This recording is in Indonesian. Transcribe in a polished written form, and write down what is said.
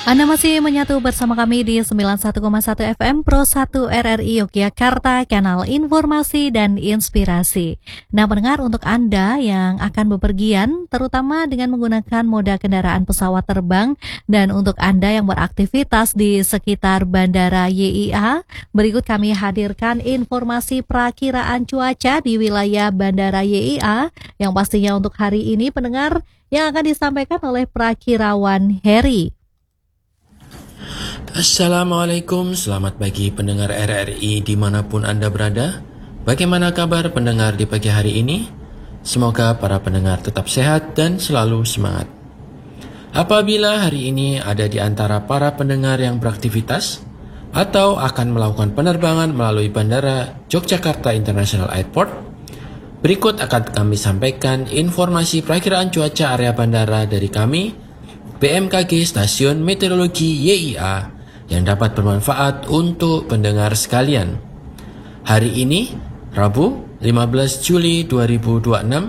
Anda masih menyatu bersama kami di 91,1 FM Pro 1 RRI Yogyakarta, kanal informasi dan inspirasi. Nah, pendengar, untuk Anda yang akan bepergian, terutama dengan menggunakan moda kendaraan pesawat terbang, dan untuk Anda yang beraktivitas di sekitar Bandara YIA, berikut kami hadirkan informasi perakiraan cuaca di wilayah Bandara YIA, yang pastinya untuk hari ini, pendengar, yang akan disampaikan oleh Prakirawan Heri. Assalamualaikum, selamat pagi pendengar RRI dimanapun Anda berada. Bagaimana kabar pendengar di pagi hari ini? Semoga para pendengar tetap sehat dan selalu semangat. Apabila hari ini ada di antara para pendengar yang beraktivitas atau akan melakukan penerbangan melalui Bandara Yogyakarta International Airport, berikut akan kami sampaikan informasi perakiraan cuaca area bandara dari kami, BMKG Stasiun Meteorologi YIA, yang dapat bermanfaat untuk pendengar sekalian. Hari ini, Rabu, 15 Juli 2026,